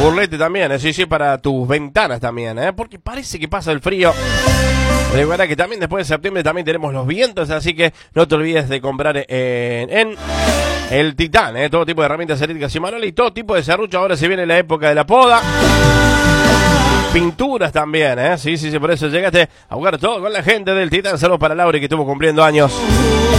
burlete también, sí, sí, para tus ventanas también, porque parece que pasa el frío. Recuerda que también después de septiembre también tenemos los vientos, así que no te olvides de comprar en el Titán, todo tipo de herramientas eléctricas y manuales y todo tipo de serrucho. Ahora se viene la época de la poda. Pinturas también, sí, sí, sí, por eso llegaste a jugar todo con la gente del Titán. Saludos para Laura que estuvo cumpliendo años.